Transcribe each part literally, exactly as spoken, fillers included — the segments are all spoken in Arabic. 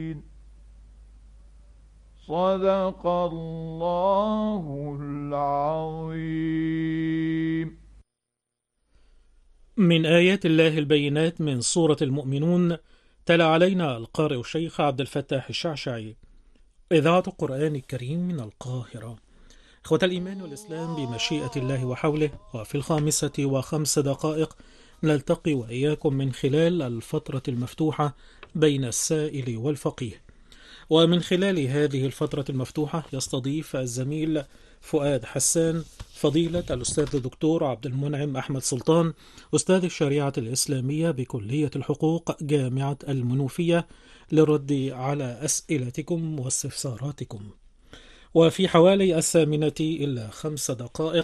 صدق الله العظيم. من آيات الله البينات من سورة المؤمنون. تلا علينا القارئ الشيخ عبد الفتاح الشعشعي. إذاعة القرآن الكريم من القاهرة. إخوة الإيمان والإسلام، بمشيئة الله وحوله، وفي الخامسة وخمس دقائق نلتقي وإياكم من خلال الفترة المفتوحة بين السائل والفقيه. ومن خلال هذه الفترة المفتوحة يستضيف الزميل فؤاد حسان فضيلة الأستاذ الدكتور عبد المنعم أحمد سلطان، أستاذ الشريعة الإسلامية بكلية الحقوق جامعة المنوفية، للرد على أسئلتكم واستفساراتكم. وفي حوالي الثامنة إلا خمس دقائق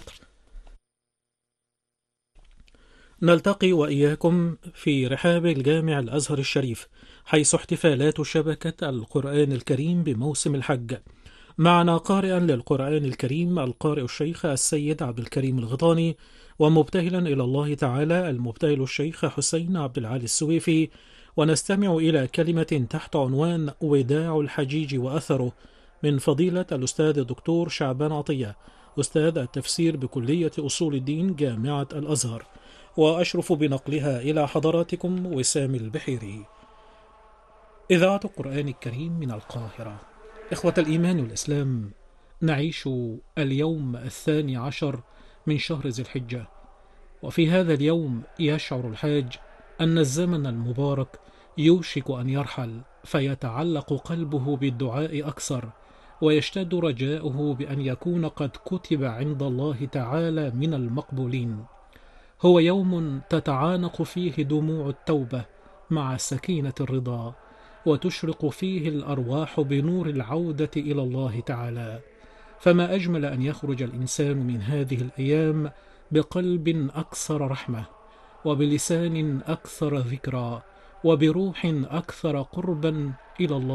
نلتقي وإياكم في رحاب الجامع الأزهر الشريف، حيث احتفالات شبكة القرآن الكريم بموسم الحج. معنا قارئا للقرآن الكريم القارئ الشيخ السيد عبد الكريم الغضاني، ومبتهلا إلى الله تعالى المبتهل الشيخ حسين عبد العالي السويفي. ونستمع إلى كلمة تحت عنوان وداع الحجيج وأثره من فضيلة الأستاذ الدكتور شعبان عطية، أستاذ التفسير بكلية أصول الدين جامعة الأزهر، وأشرف بنقلها إلى حضراتكم وسام البحيري. إذاعة القرآن الكريم من القاهرة. إخوة الإيمان والإسلام، نعيش اليوم الثاني عشر من شهر ذي الحجة، وفي هذا اليوم يشعر الحاج أن الزمن المبارك يوشك أن يرحل، فيتعلق قلبه بالدعاء أكثر، ويشتد رجاؤه بأن يكون قد كتب عند الله تعالى من المقبولين. هو يوم تتعانق فيه دموع التوبة مع سكينة الرضا، وتشرق فيه الأرواح بنور العودة إلى الله تعالى. فما أجمل أن يخرج الإنسان من هذه الأيام بقلب أكثر رحمة، وبلسان أكثر ذكرى، وبروح أكثر قربا إلى الله